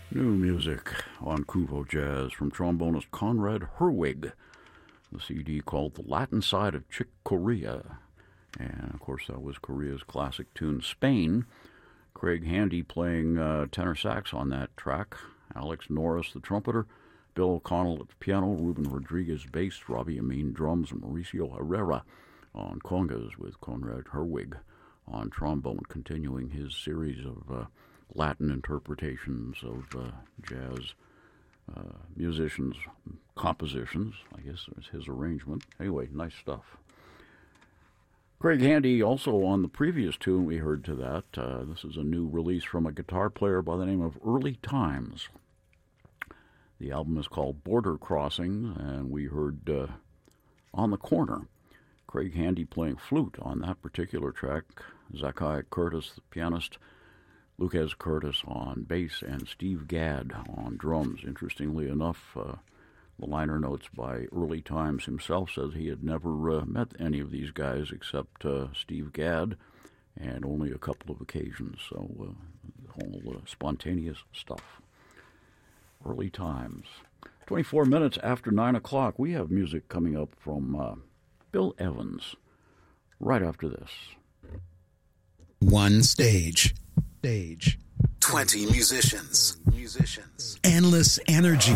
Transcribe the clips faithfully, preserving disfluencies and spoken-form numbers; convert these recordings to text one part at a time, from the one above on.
New music on Kuvo Jazz from trombonist Conrad Herwig. The C D called The Latin Side of Chick Corea. And, of course, that was Korea's classic tune, Spain. Craig Handy playing uh, tenor sax on that track. Alex Norris, the trumpeter. Bill O'Connell at the piano. Ruben Rodriguez, bass. Robbie Amin, drums. And Mauricio Herrera on congas with Conrad Herwig on trombone, continuing his series of uh, Latin interpretations of uh, jazz uh, musicians' compositions. I guess it was his arrangement. Anyway, nice stuff. Craig Handy also on the previous tune we heard to that. Uh, this is a new release from a guitar player by the name of Early Times. The album is called Border Crossing, and we heard uh, On the Corner. Craig Handy playing flute on that particular track. Zakai Curtis, the pianist. Lucas Curtis on bass, and Steve Gadd on drums. Interestingly enough, uh, the liner notes by Early Times himself says he had never uh, met any of these guys except uh, Steve Gadd, and only a couple of occasions, so uh, whole uh, spontaneous stuff. Early Times. twenty-four minutes after nine o'clock, we have music coming up from uh, Bill Evans, right after this. One stage. Stage. twenty musicians. Musicians. Endless energy.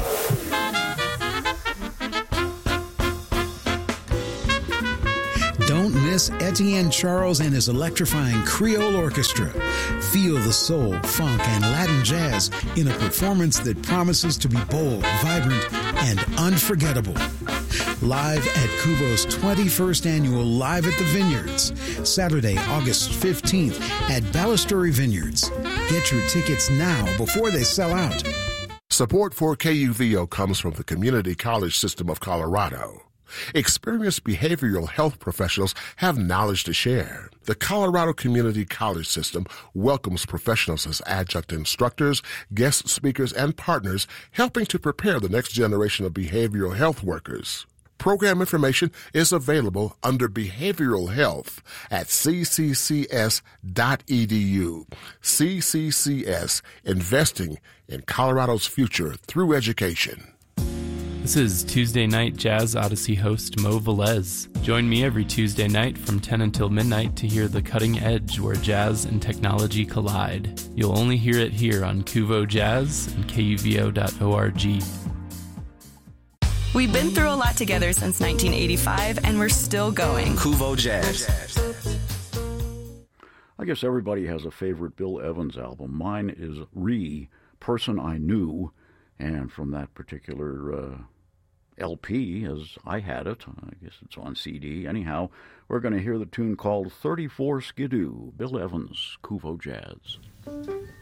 Don't miss Etienne Charles and his electrifying Creole Orchestra. Feel the soul, funk, and Latin jazz in a performance that promises to be bold, vibrant, and unforgettable. Live at Kuvo's twenty-first annual Live at the Vineyards, Saturday, August fifteenth at Balustrade Vineyards. Get your tickets now before they sell out. Support for K U V O comes from the Community College System of Colorado. Experienced behavioral health professionals have knowledge to share. The Colorado Community College System welcomes professionals as adjunct instructors, guest speakers, and partners, helping to prepare the next generation of behavioral health workers. Program information is available under Behavioral Health at c c c s dot e d u. C C C S, investing in Colorado's future through education. This is Tuesday Night Jazz Odyssey host Mo Velez. Join me every Tuesday night from ten until midnight to hear the cutting edge where jazz and technology collide. You'll only hear it here on Kuvo Jazz and K U V O dot org. We've been through a lot together since nineteen eighty-five, and we're still going. Kuvo Jazz. I guess everybody has a favorite Bill Evans album. Mine is Re, Person I Knew, and from that particular uh, L P, as I had it, I guess it's on C D. Anyhow, we're going to hear the tune called thirty-four Skidoo, Bill Evans, Kuvo Jazz.